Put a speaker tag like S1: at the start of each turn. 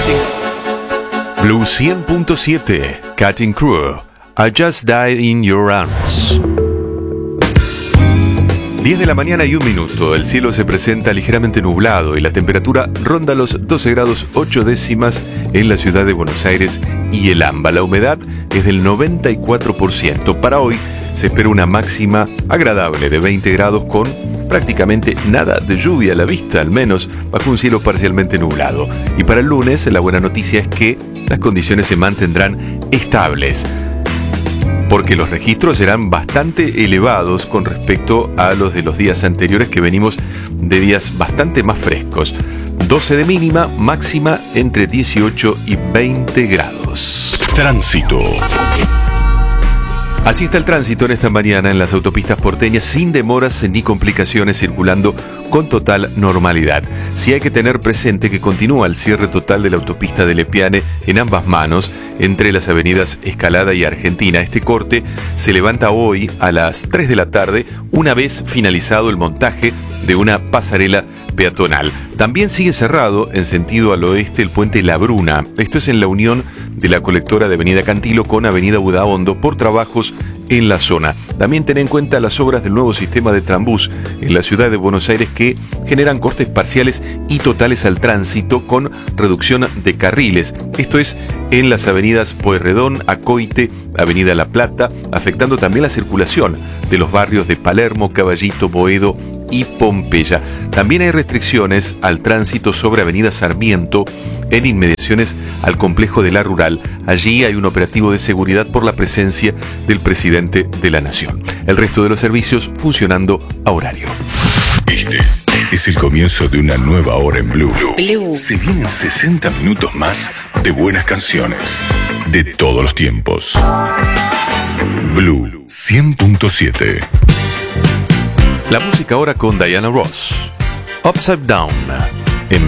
S1: Blue 100.7, Cutting Crew, I Just Died in Your Arms. 10 de la mañana y 1 minuto, el cielo se presenta ligeramente nublado y la temperatura ronda los 12 grados 8 décimas en la ciudad de Buenos Aires y el AMBA. La humedad es del 94%. Para hoy se espera una máxima agradable de 20 grados con prácticamente nada de lluvia a la vista, al menos bajo un cielo parcialmente nublado. Y para el lunes la buena noticia es que las condiciones se mantendrán estables, porque los registros serán bastante elevados con respecto a los de los días anteriores, que venimos de días bastante más frescos. 12 de mínima, máxima entre 18 y 20 grados.
S2: Tránsito.
S1: Así está el tránsito en esta mañana en las autopistas porteñas, sin demoras ni complicaciones, circulando con total normalidad. Sí hay que tener presente que continúa el cierre total de la autopista de Lepiane en ambas manos, entre las avenidas Escalada y Argentina. Este corte se levanta hoy a las 3 de la tarde, una vez finalizado el montaje de una pasarela peatonal. También sigue cerrado en sentido al oeste el puente La Bruna. Esto es en la unión de la colectora de Avenida Cantilo con Avenida Budaondo por trabajos en la zona. También ten en cuenta las obras del nuevo sistema de tranbús en la ciudad de Buenos Aires, que generan cortes parciales y totales al tránsito con reducción de carriles. Esto es en las avenidas Pueyrredón, Acoite, Avenida La Plata, afectando también la circulación de los barrios de Palermo, Caballito, Boedo y Pompeya. También hay restricciones al tránsito sobre Avenida Sarmiento en inmediaciones al complejo de La Rural. Allí hay un operativo de seguridad por la presencia del presidente de la Nación. El resto de los servicios funcionando a horario.
S2: Este es el comienzo de una nueva hora en Blue. Se vienen 60 minutos más de buenas canciones de todos los tiempos. Blue 100.7.
S1: La música ahora con Diana Ross. Upside Down.